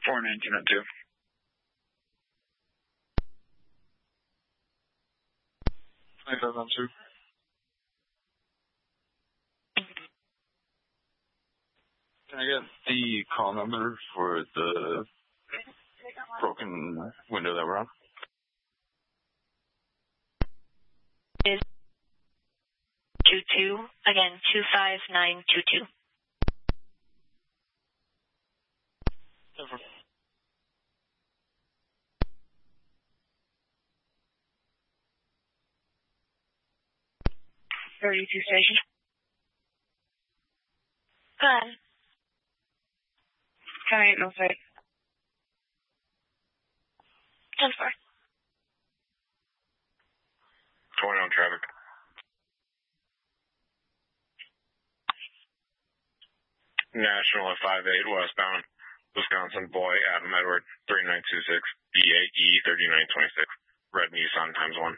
419 at 2. I got on 2. Can I get the call number for the broken window that we're on? Is 22, again, 25922. Over. 32 station. Go ahead. 10-8, no sight. 10-4. 20 on traffic. National at 58 westbound, Wisconsin, boy, Adam Edward, 3926, BAE 3926, red Nissan ×1.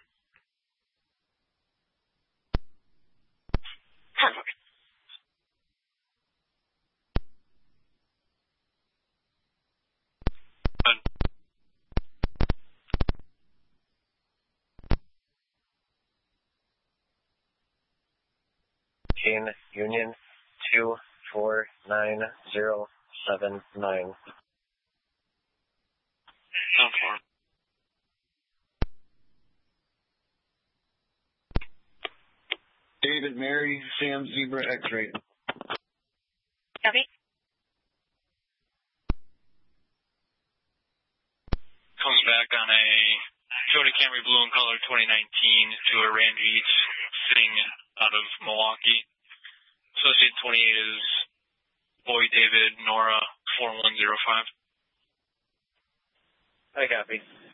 10-4. Union 249079. 10-4. David, Mary, Sam, Zebra, X-ray. Copy. Comes back on a Toyota Camry blue and color 2019 to a Range Eats sitting out of Milwaukee. Associate 28 is Boy David Nora 4105. I copy.